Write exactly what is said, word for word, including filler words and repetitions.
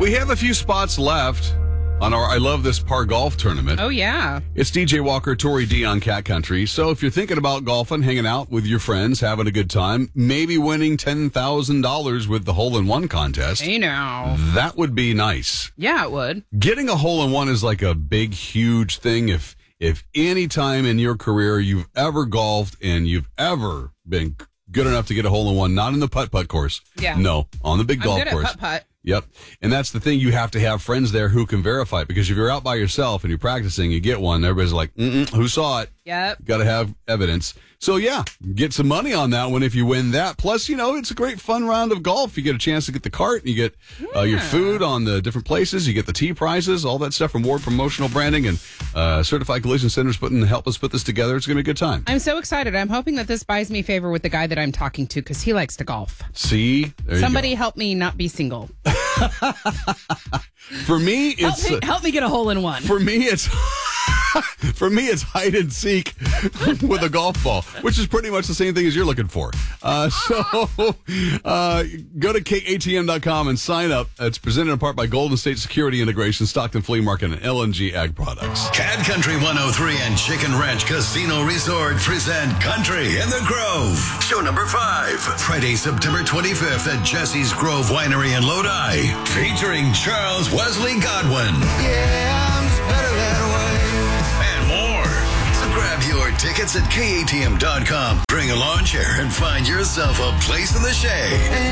We have a few spots left on our I Love This Par Golf tournament. Oh, yeah. It's D J Walker, Tori D on Cat Country. So if you're thinking about golfing, hanging out with your friends, having a good time, maybe winning ten thousand dollars with the hole-in-one contest. Hey, now. That would be nice. Yeah, it would. Getting a hole-in-one is like a big, huge thing. If if any time in your career you've ever golfed and you've ever been good enough to get a hole-in-one, not in the putt-putt course. Yeah. No, on the big I'm golf good course. At putt-putt. Yep. And that's the thing. You have to have friends there who can verify it, because if you're out by yourself and you're practicing, you get one, everybody's like, Mm-mm, who saw it? Yep. Got to have evidence. So, yeah, get some money on that one if you win that. Plus, you know, it's a great fun round of golf. You get a chance to get the cart, and you get uh, your food on the different places. You get the tee prizes, all that stuff from Ward Promotional Branding, and uh, Certified Collision Centers putting help us put this together. It's going to be a good time. I'm so excited. I'm hoping that this buys me favor with the guy that I'm talking to, because he likes to golf. See? There Somebody you go. help me not be single. For me, it's... Help me, help me get a hole in one. For me, it's... For me, it's hide and seek with a golf ball, which is pretty much the same thing as you're looking for. Uh, so uh, go to K A T M dot com and sign up. It's presented in part by Golden State Security Integration, Stockton Flea Market, and L N G Ag Products. Cat Country one oh three and Chicken Ranch Casino Resort present Country in the Grove. Show number five. Friday, September twenty-fifth at Jesse's Grove Winery in Lodi. Featuring Charles Wesley Godwin. Yeah, I'm just better that way. And more. So grab your tickets at K A T M dot com. Bring a lawn chair and find yourself a place in the shade.